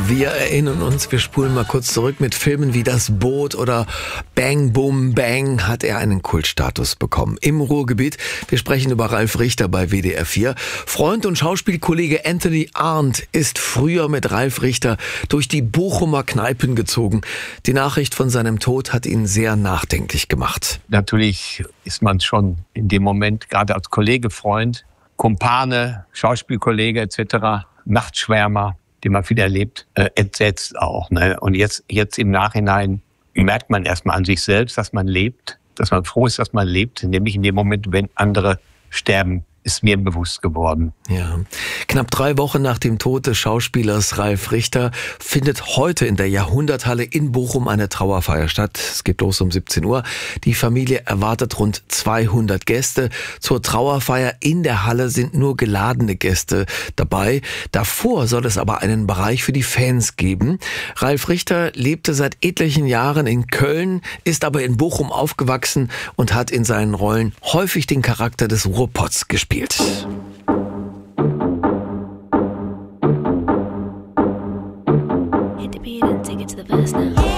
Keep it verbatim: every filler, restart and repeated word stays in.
Wir erinnern uns, wir spulen mal kurz zurück, mit Filmen wie Das Boot oder Bang Boom Bang hat er einen Kultstatus bekommen. Im Ruhrgebiet, wir sprechen über Ralf Richter bei W D R vier. Freund und Schauspielkollege Anthony Arndt ist früher mit Ralf Richter durch die Bochumer Kneipen gezogen. Die Nachricht von seinem Tod hat ihn sehr nachdenklich gemacht. Natürlich ist man schon in dem Moment, gerade als Kollege, Freund, Kumpane, Schauspielkollege et cetera, Nachtschwärmer, den man viel erlebt, äh, entsetzt auch. Ne? Und jetzt, jetzt im Nachhinein merkt man erstmal an sich selbst, dass man lebt, dass man froh ist, dass man lebt, nämlich in dem Moment, wenn andere sterben, ist mir bewusst geworden. Ja. Knapp drei Wochen nach dem Tod des Schauspielers Ralf Richter findet heute in der Jahrhunderthalle in Bochum eine Trauerfeier statt. Es geht los um siebzehn Uhr. Die Familie erwartet rund zweihundert Gäste. Zur Trauerfeier in der Halle sind nur geladene Gäste dabei. Davor soll es aber einen Bereich für die Fans geben. Ralf Richter lebte seit etlichen Jahren in Köln, ist aber in Bochum aufgewachsen und hat in seinen Rollen häufig den Charakter des Ruhrpots gespielt. Hit the beat and take it to the verse now.